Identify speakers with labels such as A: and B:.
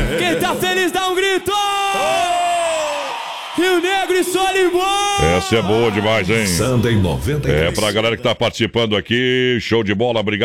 A: Quem tá feliz dá um grito! Rio Negro e Solimão!
B: Essa é boa demais, hein?
C: Sunday 93.
B: É pra galera que tá participando aqui. Show de bola, obrigado.